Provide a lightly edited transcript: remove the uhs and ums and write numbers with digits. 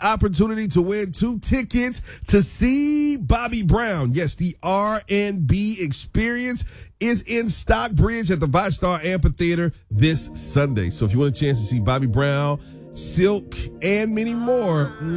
opportunity to win 2 tickets to see Bobby Brown. Yes, the R&B experience is in Stockbridge at the ViStar Amphitheater this Sunday. So if you want a chance to see Bobby Brown, Silk, and many more,